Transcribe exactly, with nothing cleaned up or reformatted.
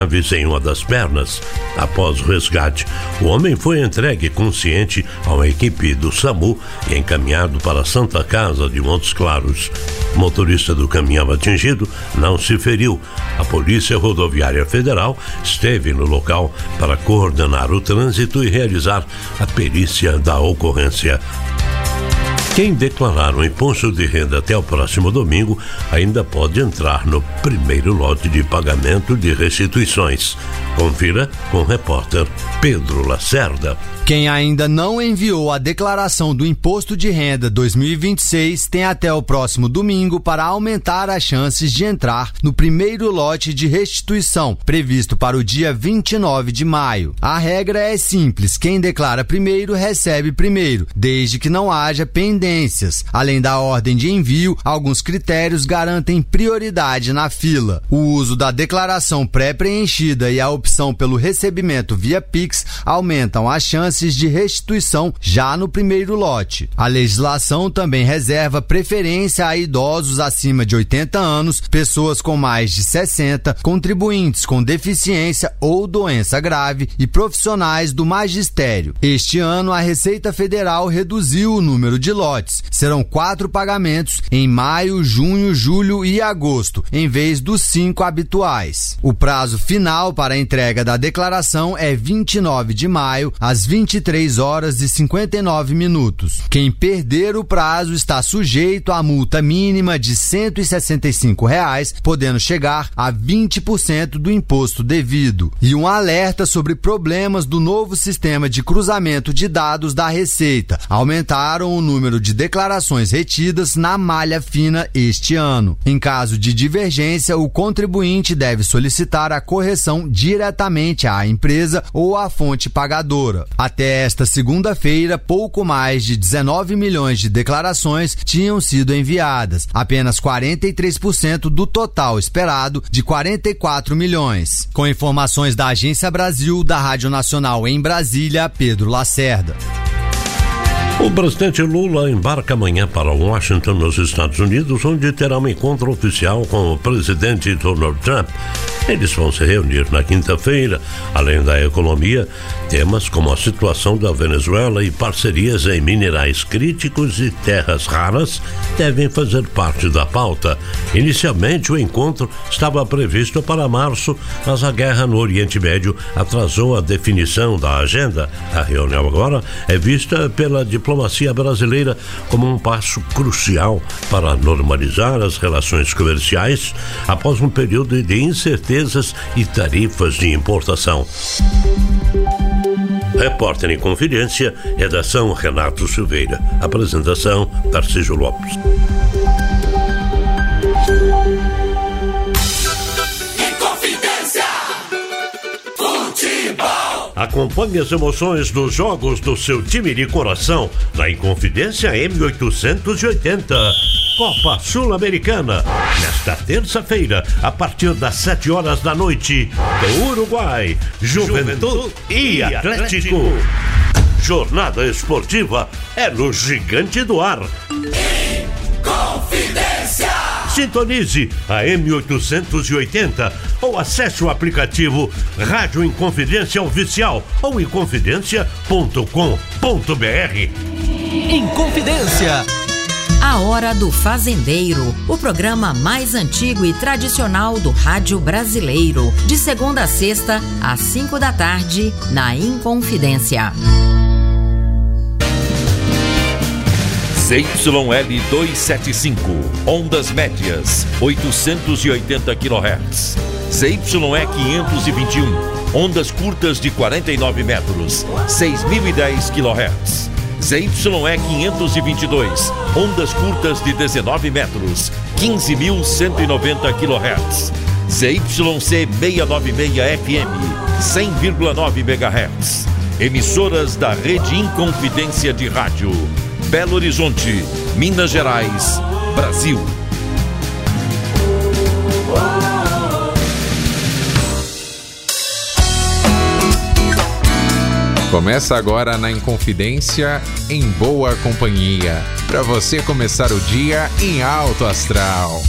graves em uma das pernas. Após o resgate, o homem foi entregue consciente a uma equipe do SAMU e encaminhado para a Santa Casa de Montes Claros. O motorista do caminhão atingido não se feriu. A Polícia Rodoviária Federal esteve no local para coordenar o trânsito e realizar a perícia da ocorrência. Quem declarar o imposto de renda até o próximo domingo ainda pode entrar no primeiro lote de pagamento de restituições. Confira com o repórter Pedro Lacerda. Quem ainda não enviou a declaração do Imposto de Renda dois mil e vinte e seis tem até o próximo domingo para aumentar as chances de entrar no primeiro lote de restituição, previsto para o dia vinte e nove de maio. A regra é simples: quem declara primeiro recebe primeiro, desde que não haja pendências. Além da ordem de envio, alguns critérios garantem prioridade na fila. O uso da declaração pré-preenchida e a opção pelo recebimento via Pix aumentam as chances de restituição já no primeiro lote. A legislação também reserva preferência a idosos acima de oitenta anos, pessoas com mais de sessenta, contribuintes com deficiência ou doença grave e profissionais do magistério. Este ano, a Receita Federal reduziu o número de lotes. Serão quatro pagamentos em maio, junho, julho e agosto, em vez dos cinco habituais. O prazo final para a entrega da declaração é vinte e nove de maio, às vinte e três horas e cinquenta e nove minutos. Quem perder o prazo está sujeito à multa mínima de cento e sessenta e cinco reais, podendo chegar a vinte por cento do imposto devido. E um alerta sobre problemas do novo sistema de cruzamento de dados da Receita. Aumentaram o número de declarações retidas na malha fina este ano. Em caso de divergência, o contribuinte deve solicitar a correção diretamente à empresa ou à fonte pagadora. Até esta segunda-feira, pouco mais de dezenove milhões de declarações tinham sido enviadas, apenas quarenta e três por cento do total esperado de quarenta e quatro milhões. Com informações da Agência Brasil, da Rádio Nacional em Brasília, Pedro Lacerda. O presidente Lula embarca amanhã para Washington, nos Estados Unidos, onde terá um encontro oficial com o presidente Donald Trump. Eles vão se reunir na quinta-feira. Além da economia, temas como a situação da Venezuela e parcerias em minerais críticos e terras raras devem fazer parte da pauta. Inicialmente, o encontro estava previsto para março, mas a guerra no Oriente Médio atrasou a definição da agenda. A reunião agora é vista pela diplomacia brasileira como um passo crucial para normalizar as relações comerciais após um período de incertezas e tarifas de importação. Repórter em Confidência, redação Renato Silveira. Apresentação Tarcísio Lopes. Acompanhe as emoções dos jogos do seu time de coração na Inconfidência M oitocentos e oitenta. Copa Sul-Americana, nesta terça-feira, a partir das sete horas da noite, do Uruguai, Juventude e Atlético. Jornada esportiva é no Gigante do Ar. Inconfidência! Sintonize a M oitocentos e oitenta ou acesse o aplicativo Rádio Inconfidência Oficial ou inconfidência ponto com ponto b r. Inconfidência. A Hora do Fazendeiro, o programa mais antigo e tradicional do rádio brasileiro, de segunda a sexta, às cinco da tarde, na Inconfidência. Z Y L duzentos e setenta e cinco, ondas médias, oitocentos e oitenta quilohertz. Z Y E quinhentos e vinte e um, ondas curtas de quarenta e nove metros, seis mil e dez quilohertz. Z Y E quinhentos e vinte e dois, ondas curtas de dezenove metros, quinze mil cento e noventa quilohertz. Z Y C seiscentos e noventa e seis F M, cem vírgula nove megahertz. Emissoras da Rede Inconfidência de Rádio. Belo Horizonte, Minas Gerais, Brasil. Começa agora na Inconfidência, em boa companhia, para você começar o dia em alto astral.